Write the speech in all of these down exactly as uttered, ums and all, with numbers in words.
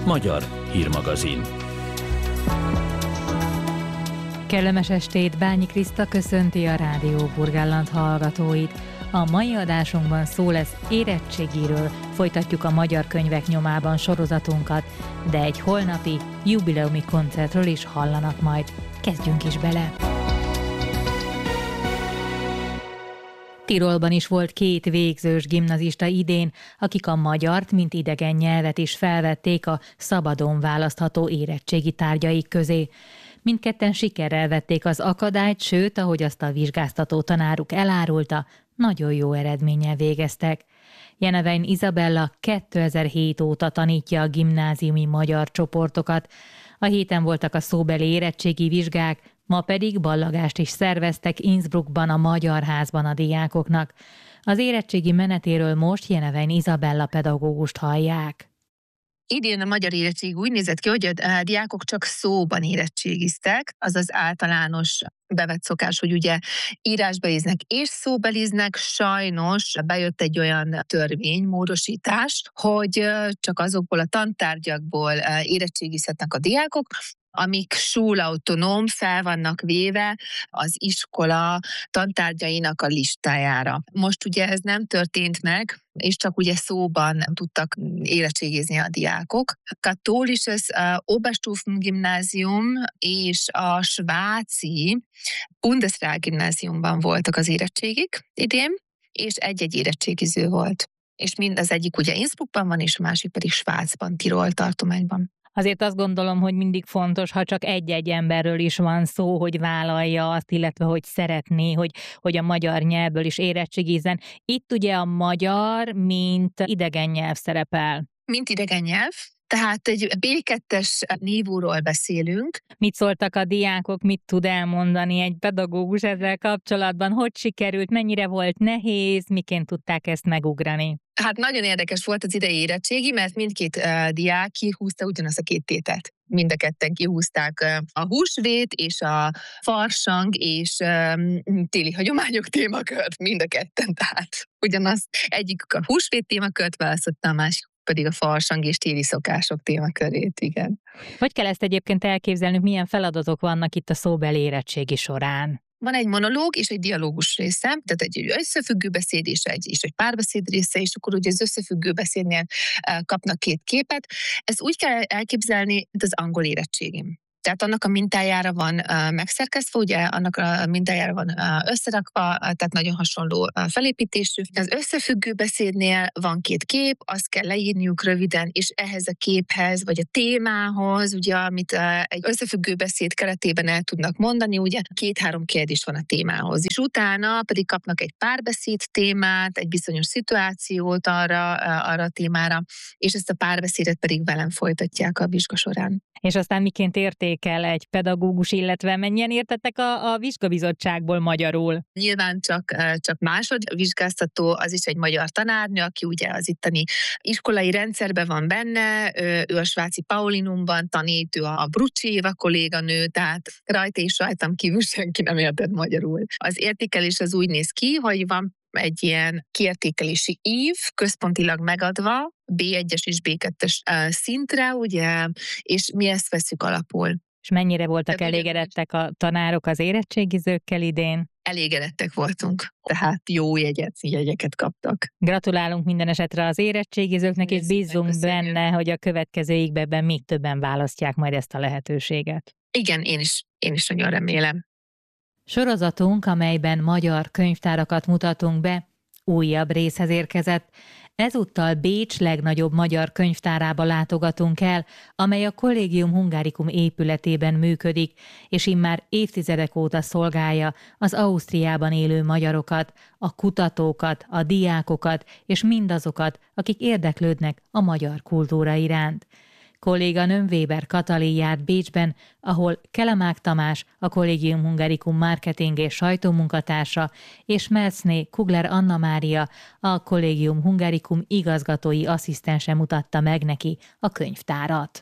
Magyar hírmagazin. Kellemes estét, Bányi Kriszta köszönti a Rádió Burgenland hallgatóit. A mai adásunkban szó lesz érettségiről, folytatjuk a magyar könyvek nyomában sorozatunkat, de egy holnapi jubileumi koncertről is hallanak majd. Kezdjünk is bele! Tirolban is volt két végzős gimnazista idén, akik a magyart, mint idegen nyelvet is felvették a szabadon választható érettségi tárgyaik közé. Mindketten sikerrel vették az akadályt, sőt, ahogy azt a vizsgáztató tanáruk elárulta, nagyon jó eredménnyel végeztek. Jenevein Izabella kétezer-hét óta tanítja a gimnáziumi magyar csoportokat. A héten voltak a szóbeli érettségi vizsgák, ma pedig ballagást is szerveztek Innsbruckban a Magyar Házban a diákoknak. Az érettségi menetéről most Jenevein Izabella pedagógust hallják. Idén a magyar érettség úgy nézett ki, hogy a diákok csak szóban érettségiztek, azaz általános bevett szokás, hogy ugye írásbeliznek és szóbeliznek. Sajnos bejött egy olyan törvénymódosítás, hogy csak azokból a tantárgyakból érettségizhetnek a diákok, amik schulautonóm fel vannak véve az iskola tantárgyainak a listájára. Most ugye ez nem történt meg, és csak ugye szóban tudtak érettségizni a diákok. Katholisches uh, Oberstufengymnázium és a svájci Bundesrealgymnáziumban voltak az érettségik idén, és egy-egy érettségiző volt. És mind az egyik ugye Innsbruckban van, és a másik pedig Svájcban, Tirol tartományban. Azért azt gondolom, hogy mindig fontos, ha csak egy-egy emberről is van szó, hogy vállalja azt, illetve hogy szeretné, hogy, hogy a magyar nyelvből is érettségizzen. Itt ugye a magyar, mint idegen nyelv szerepel. Mint idegen nyelv, tehát egy bé kettes nívóról beszélünk. Mit szóltak a diákok, mit tud elmondani egy pedagógus ezzel kapcsolatban? Hogy sikerült, mennyire volt nehéz, miként tudták ezt megugrani? Hát nagyon érdekes volt az idei érettségi, mert mindkét uh, diák kihúzta ugyanazt a két tételt. Mind a ketten kihúzták uh, a húsvét és a farsang és um, téli hagyományok témakört, mind a ketten. Tehát ugyanaz, egyik a húsvét témakört választotta, a másik pedig a farsang és téli szokások témakörét, igen. Hogy kell ezt egyébként elképzelnünk, milyen feladatok vannak itt a szóbeli érettségi során? Van egy monológ és egy dialógus része, tehát egy összefüggő beszéd és egy, és egy párbeszéd része, és akkor ugye az összefüggő beszédnél kapnak két képet. Ezt úgy kell elképzelni, mint az angol érettségim. Tehát annak a mintájára van uh, megszerkesztve, ugye annak a mintájára van uh, összerakva, uh, tehát nagyon hasonló uh, felépítésű. Az összefüggő beszédnél van két kép, azt kell leírniuk röviden, és ehhez a képhez, vagy a témához, ugye, amit uh, egy összefüggő beszéd keretében el tudnak mondani, ugye két-három kérdés van a témához. És utána pedig kapnak egy párbeszéd témát, egy bizonyos szituációt arra, uh, arra a témára, és ezt a párbeszédet pedig velem folytatják a vizsga során. És aztán miként értékel egy pedagógus, illetve mennyien értettek a, a vizsgabizottságból magyarul? Nyilván csak, csak másod vizsgáztató, az is egy magyar tanárnő, aki ugye az itteni iskolai rendszerben van benne, ő a svájci Paulinumban tanít, ő a Brucsi Éva kolléganő, tehát rajta és rajtam kívül senki nem értett magyarul. Az értékelés az úgy néz ki, hogy van egy ilyen kiértékelési ív, központilag megadva, bé egyes és bé kettes szintre, ugye, és mi ezt veszük alapul. És mennyire voltak De elégedettek a tanárok az érettségizőkkel idén? Elégedettek voltunk, tehát jó jegyet, jegyeket kaptak. Gratulálunk minden esetre az érettségizőknek, és bízunk benne, hogy a következő évben még többen választják majd ezt a lehetőséget. Igen, én is, én is nagyon remélem. Sorozatunk, amelyben magyar könyvtárakat mutatunk be, újabb részhez érkezett. Ezúttal Bécs legnagyobb magyar könyvtárába látogatunk el, amely a Collegium Hungaricum épületében működik, és immár évtizedek óta szolgálja az Ausztriában élő magyarokat, a kutatókat, a diákokat és mindazokat, akik érdeklődnek a magyar kultúra iránt. Kolléganőm Weber Katalin járt Bécsben, ahol Kelemák Tamás, a Collegium Hungaricum marketing és sajtómunkatársa, és Melszné Kugler Anna Mária, a Collegium Hungaricum igazgatói asszisztense mutatta meg neki a könyvtárat.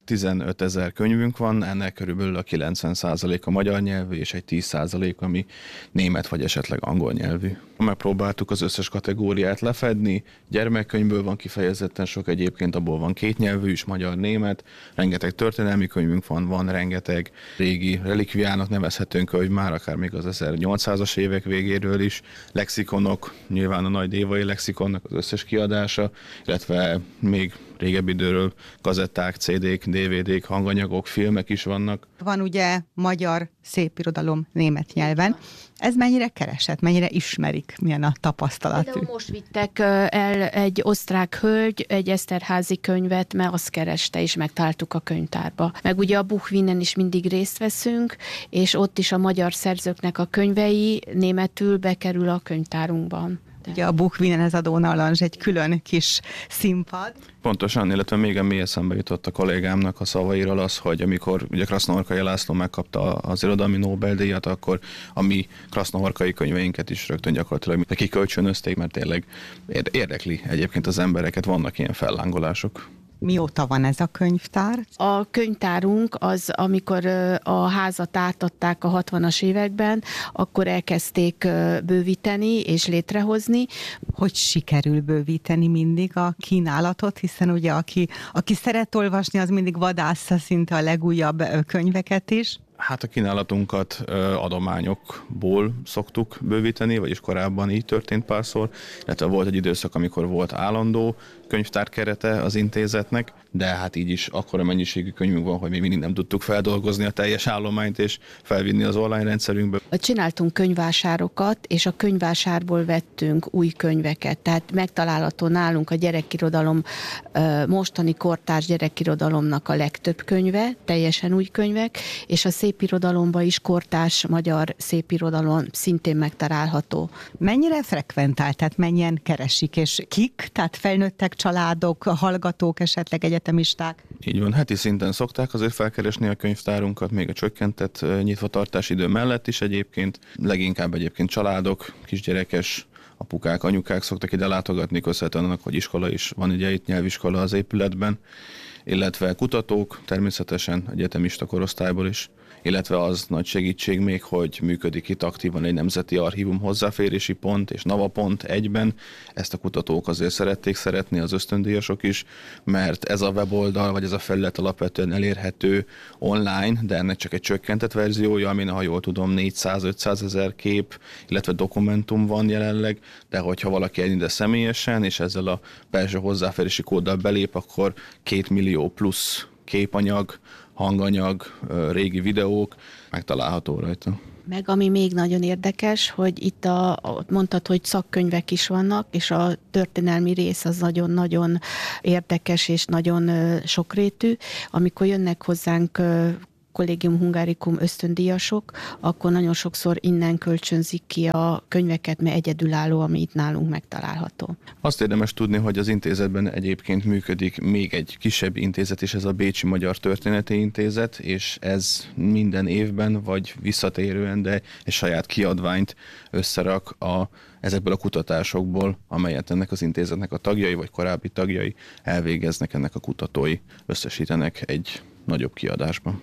tizenötezer könyvünk van, ennek körülbelül a kilencven százalék a magyar nyelvű, és egy tíz százalék, ami német vagy esetleg angol nyelvű. Megpróbáltuk az összes kategóriát lefedni, gyermekkönyvből van kifejezetten sok, egyébként abból van kétnyelvű is, magyar-német, rengeteg történelmi könyvünk van, van rengeteg régi relikviának nevezhetőn könyv, már akár még az ezernyolcszázas évek végéről is, lexikonok, nyilván a nagy dévai lexikonnak az összes kiadása, illetve még régebbi időről gazetták, cé dé-k, dé vé dé-k, hanganyagok, filmek is vannak. Van ugye magyar szépirodalom német nyelven. Ez mennyire keresett, mennyire ismerik, milyen a tapasztalat? Például most vittek el egy osztrák hölgy egy Eszterházy könyvet, mert azt kereste, és megtaláltuk a könyvtárba. Meg ugye a Buchwinen is mindig részt veszünk, és ott is a magyar szerzőknek a könyvei németül bekerül a könyvtárunkban. Ugye a Buchwinen, ez a Donaulange egy külön kis színpad. Pontosan, illetve még a eszembe jutott a kollégámnak a szavairól az, hogy amikor ugye Krasznahorkai László megkapta az irodalmi Nobel-díjat, akkor a mi krasznahorkai könyveinket is rögtön gyakorlatilag kikölcsönözték, mert tényleg érdekli egyébként az embereket, vannak ilyen fellángolások. Mióta van ez a könyvtár? A könyvtárunk az, amikor a házat átadták a hatvanas években, akkor elkezdték bővíteni és létrehozni. Hogy sikerül bővíteni mindig a kínálatot, hiszen ugye aki, aki szeret olvasni, az mindig vadásza szinte a legújabb könyveket is. Hát a kínálatunkat adományokból szoktuk bővíteni, vagyis korábban így történt párszor, illetve volt egy időszak, amikor volt állandó könyvtár kerete az intézetnek, de hát így is akkora mennyiségű könyvünk van, hogy még mindig nem tudtuk feldolgozni a teljes állományt és felvinni az online rendszerünkbe. Csináltunk könyvvásárokat, és a könyvvásárból vettünk új könyveket, tehát megtalálható nálunk a gyerekirodalom, mostani kortárs gyerekirodalomnak a legtöbb könyve, teljesen új könyvek, és a szépirodalomban is kortárs magyar szépirodalom szintén megtalálható. Mennyire frekventált, tehát mennyien keresik, és kik? Tehát felnőttek, családok, hallgatók, esetleg egyetemisták? Így van, heti szinten szokták azért felkeresni a könyvtárunkat, még a csökkentett nyitvatartási idő mellett is egyébként. Leginkább egyébként családok, kisgyerekes apukák, anyukák szoktak ide látogatni, köszönhetően annak, hogy iskola is van, ugye itt nyelviskola az épületben, illetve kutatók, természetesen egyetemista korosztályból is, illetve az nagy segítség még, hogy működik itt aktívan egy nemzeti archívum hozzáférési pont és Navapont egyben. Ezt a kutatók azért szerették szeretni, az ösztöndíjasok is, mert ez a weboldal, vagy ez a felület alapvetően elérhető online, de ennek csak egy csökkentett verziója, amin, ha jól tudom, négyszáz-ötszáz ezer kép, illetve dokumentum van jelenleg, de hogyha valaki eljön ide személyesen, és ezzel a belső hozzáférési kóddal belép, akkor két millió plusz képanyag, hanganyag, régi videók megtalálható rajta. Meg ami még nagyon érdekes, hogy itt a, a, mondtad, hogy szakkönyvek is vannak, és a történelmi rész az nagyon-nagyon érdekes és nagyon sokrétű. Amikor jönnek hozzánk Collegium Hungaricum ösztöndíjasok, akkor nagyon sokszor innen kölcsönzik ki a könyveket, mert egyedülálló, ami itt nálunk megtalálható. Azt érdemes tudni, hogy az intézetben egyébként működik még egy kisebb intézet is, ez a Bécsi Magyar Történeti Intézet, és ez minden évben, vagy visszatérően, de egy saját kiadványt összerak a, ezekből a kutatásokból, amelyet ennek az intézetnek a tagjai, vagy korábbi tagjai elvégeznek, ennek a kutatói összesítenek egy nagyobb kiadásban.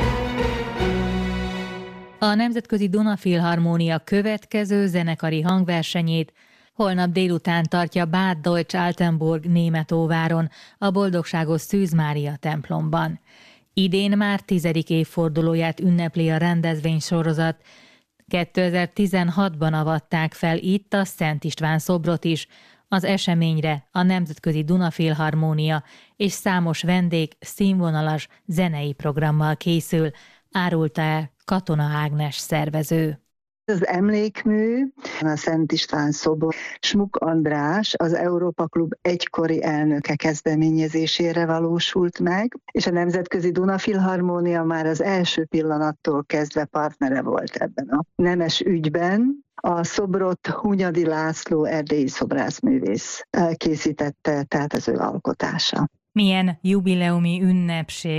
A Nemzetközi Duna Filharmónia következő zenekari hangversenyét holnap délután tartja Bad Deutsch-Altenburg Németóváron, a Boldogságos Szűz Mária templomban. Idén már tizedik évfordulóját ünnepli a rendezvénysorozat. kétezer-tizenhatban avatták fel itt a Szent István szobrot is. Az eseményre a Nemzetközi Duna Filharmónia és számos vendég színvonalas zenei programmal készül, árulta el Katona Ágnes szervező. Az emlékmű, a Szent István szobor, Smuk András, az Európa Klub egykori elnöke kezdeményezésére valósult meg, és a Nemzetközi Duna Filharmónia már az első pillanattól kezdve partnere volt ebben a nemes ügyben. A szobrot Hunyadi László erdélyi szobrászművész készítette, tehát az ő alkotása. Milyen jubileumi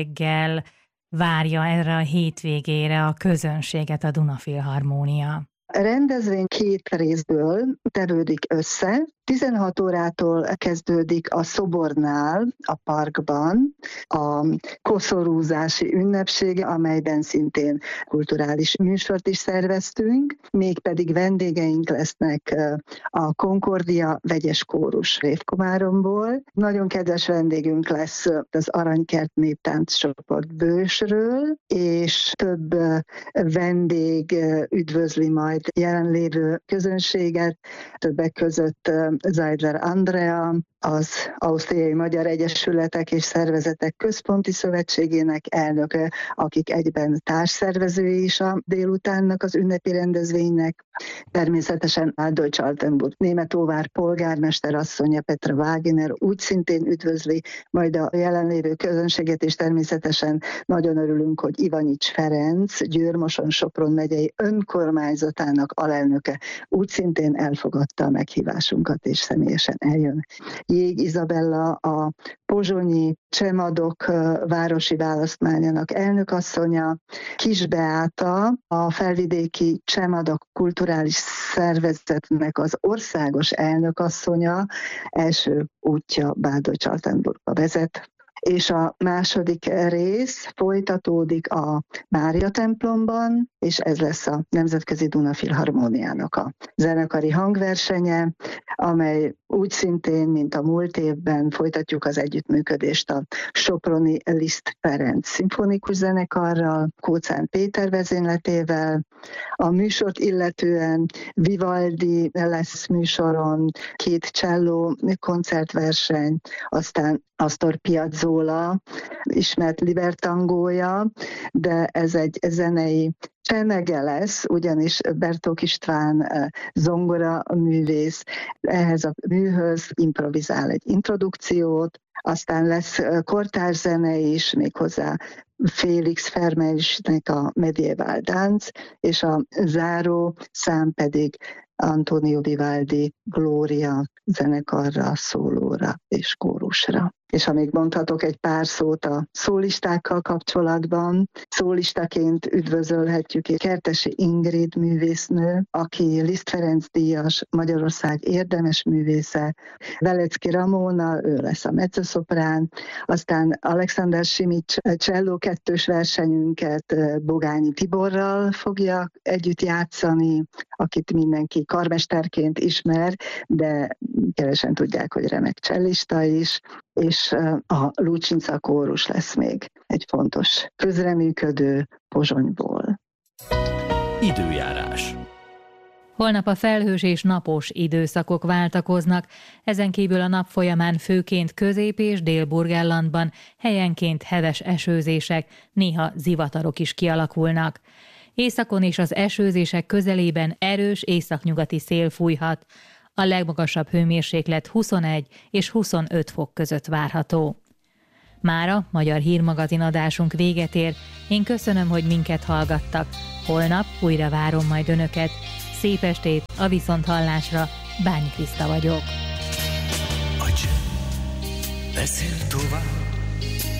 ünnepséggel várja erre a hétvégére a közönséget a Duna Filharmónia? A rendezvény két részből tevődik össze. tizenhat órától kezdődik a szobornál, a parkban a koszorúzási ünnepség, amelyben szintén kulturális műsort is szerveztünk, mégpedig vendégeink lesznek a Concordia vegyes kórus Révkomáromból. Nagyon kedves vendégünk lesz az Aranykert néptánccsoport Bősről, és több vendég üdvözli majd jelenlévő közönséget, többek között Zeidler Andrea, az Ausztriai Magyar Egyesületek és Szervezetek Központi Szövetségének elnöke, akik egyben társszervezői is a délutánnak, az ünnepi rendezvénynek. Természetesen a Deutsche Altenburg Németóvár polgármester asszonya Petra Wagner úgy szintén üdvözli majd a jelenlévő közönséget, és természetesen nagyon örülünk, hogy Ivanics Ferenc, Győr-Moson-Sopron megyei önkormányzatának alelnöke úgy szintén elfogadta a meghívásunkat, és személyesen eljön. Jég Izabella, a pozsonyi Csemadok városi választmányának elnökasszonya, Kis Beáta, a felvidéki Csemadok kulturális szervezetnek az országos elnökasszonya, első útja Bádöcs-Altenburgba vezet. És a második rész folytatódik a Mária templomban, és ez lesz a Nemzetközi Dunafilharmóniának a zenekari hangversenye, amely úgy szintén, mint a múlt évben folytatjuk az együttműködést a soproni Liszt Ferenc szimfonikus zenekarral, Kóczán Péter vezényletével. A műsort illetően Vivaldi lesz műsoron, két cselló koncertverseny, aztán Astor Piazzolla ismert libertangója, de ez egy zenei csemege lesz, ugyanis Bertók István zongora művész ehhez a műhöz improvizál egy introdukciót, aztán lesz kortárs zene is, méghozzá Félix Fermelisnek a Medieval Dance, és a záró szám pedig Antonio Vivaldi Gloria zenekarra, szólóra és kórusra. És ha még mondhatok egy pár szót a szólistákkal kapcsolatban, szólistaként üdvözölhetjük Kertesi Ingrid művésznő, aki Liszt Ferenc díjas, Magyarország érdemes művésze, Velecki Ramona, ő lesz a mezzoszoprán, aztán Alexander Simics cselló kettős versenyünket Bogányi Tiborral fogja együtt játszani, akit mindenki karmesterként ismer, de kevesen tudják, hogy remek csellista is, és a Lucinca kórus lesz még egy fontos közreműködő Pozsonyból. Időjárás. Holnap a felhős és napos időszakok váltakoznak, ezen kívül a nap folyamán főként Közép- és Dél-Burgenlandban helyenként heves esőzések, néha zivatarok is kialakulnak. Északon és az esőzések közelében erős északnyugati szél fújhat. A legmagasabb hőmérséklet huszonegy és huszonöt fok között várható. Mára Magyar Hírmagazin adásunk véget ér. Én köszönöm, hogy minket hallgattak. Holnap újra várom majd önöket. Szép estét, a viszonthallásra. Bányi Kriszta vagyok. A csend beszél tovább,